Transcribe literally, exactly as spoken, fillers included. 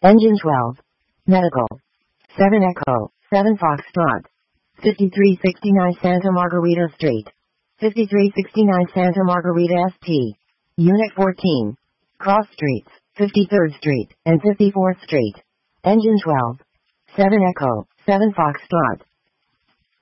Engine twelve. Medical. seven Echo, seven Foxtrot. fifty-three sixty-nine Santa Margarita Street. fifty-three sixty-nine Santa Margarita S T. Unit fourteen. Cross Streets, fifty-third Street, and fifty-fourth Street. Engine twelve. seven Echo, seven Foxtrot.